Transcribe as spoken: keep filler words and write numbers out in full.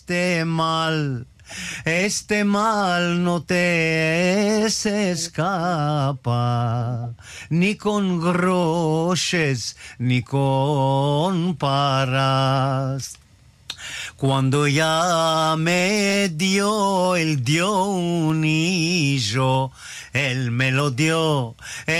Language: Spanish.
Este mal, este mal no te se escapa, ni con groches, ni con paras. Cuando ya me dio, él dio un hillo, él me lo dio.